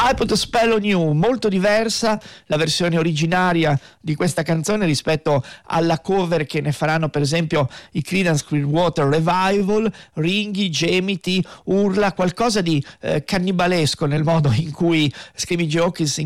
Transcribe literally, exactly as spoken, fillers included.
I Put a Spell on You, molto diversa la versione originaria di questa canzone rispetto alla cover che ne faranno per esempio i Creedence Clearwater Revival. Ringhi, gemiti, urla, qualcosa di eh, cannibalesco nel modo in cui Screaming Jay Hawkins